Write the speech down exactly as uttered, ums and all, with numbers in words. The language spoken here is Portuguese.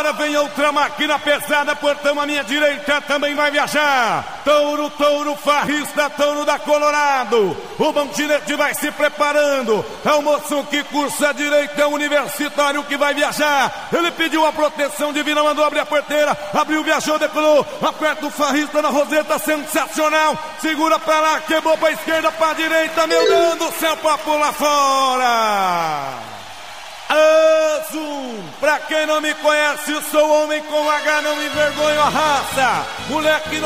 Agora vem outra máquina pesada, portão à minha direita também vai viajar. Touro, touro, farrista, touro da Colorado. O bandirete vai se preparando. É o moço que cursa a direita, é o universitário que vai viajar. Ele pediu a proteção divina, mandou abrir a porteira. Abriu, viajou, decolou. Aperta o farrista na roseta, sensacional. Segura pra lá, quebrou pra esquerda, pra direita. Meu Deus do céu, pra pular fora. Azul, pra quem não me conhece, sou homem com H, não me envergonho a raça. Moleque não